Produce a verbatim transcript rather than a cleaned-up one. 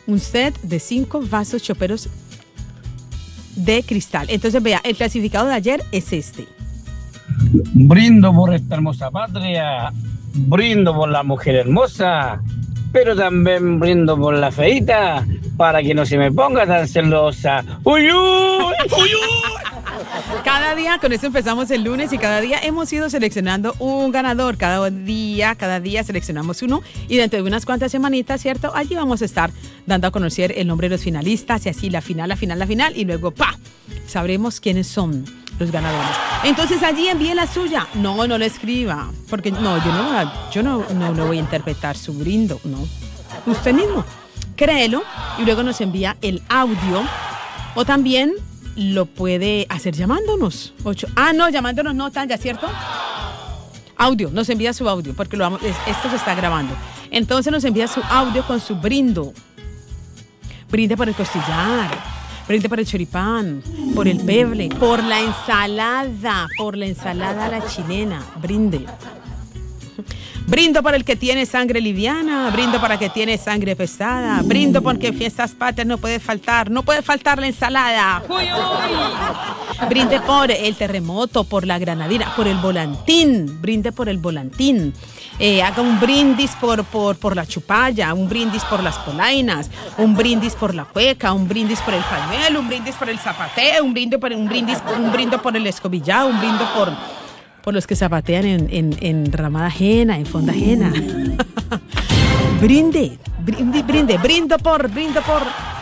un set de cinco vasos choperos de cristal. Entonces, vea, el clasificado de ayer es este. Brindo por esta hermosa patria, brindo por la mujer hermosa, pero también brindo por la feita, para que no se me ponga tan celosa. ¡Uy, uy! ¡Uy, uy! Cada día, con eso empezamos el lunes y cada día hemos ido seleccionando un ganador. Cada día, cada día seleccionamos uno y dentro de unas cuantas semanitas, ¿cierto? Allí vamos a estar dando a conocer el nombre de los finalistas y así la final, la final, la final y luego ¡pa! Sabremos quiénes son los ganadores. Entonces allí envíe la suya. No, no le escriba, porque no, yo no, yo no, no, no voy a interpretar su brindo, no. Usted mismo, créelo y luego nos envía el audio o también lo puede hacer llamándonos. Ocho. Ah, no, llamándonos no, Tanya, ¿cierto? Audio, nos envía su audio, porque lo vamos, esto se está grabando. Entonces nos envía su audio con su brindo. Brinde por el costillar, brinde por el choripán, por el peble, por la ensalada, por la ensalada a la chilena, brinde. Brindo por el que tiene sangre liviana, brindo para el que tiene sangre pesada, brindo porque en fiestas patrias no puede faltar, no puede faltar la ensalada. ¡Uy, uy! Brinde por el terremoto, por la granadina, por el volantín, brinde por el volantín. Eh, haga un brindis por, por, por la chupalla, un brindis por las polainas, un brindis por la cueca, un brindis por el pañuelo, un brindis por el zapateo, un brindis por un brindis, un brindo por el escobillado, un brindo por... por los que zapatean en, en, en ramada ajena, en fonda ajena. Brinde, brinde, brinde, brindo por, brindo por